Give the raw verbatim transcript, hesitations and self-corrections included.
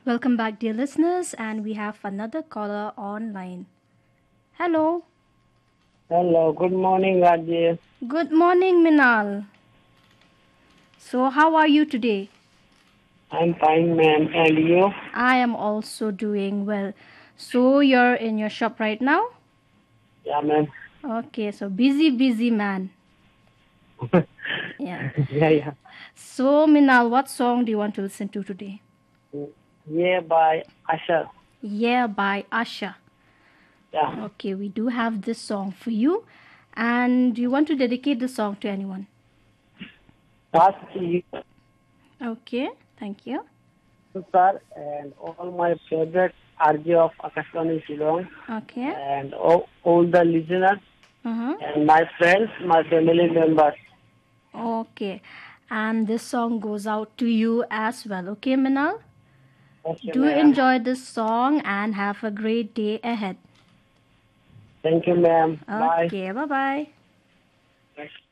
Welcome back, dear listeners, and we have another caller online. Hello. Hello, good morning, Rajesh. Good morning, Minal. So, how are you today? I'm fine, ma'am. And you? I am also doing well. So, you're in your shop right now? Yeah, ma'am. Okay, so busy, busy man. Yeah. yeah, yeah. So, Minal, what song do you want to listen to today? Yeah, by Asha. Yeah, by Asha. Yeah. Okay, we do have this song for you. And do you want to dedicate the song to anyone? That's you, Okay, thank you. sir, and all my favorite R J of Akashwani Shillong, Okay. and all, all the listeners, Uh-huh. and my friends, my family members. Okay. And this song goes out to you as well. Okay, Minal? Okay, Do ma'am. enjoy this song and have a great day ahead. Thank you, ma'am. Bye. Okay, bye bye. Bye.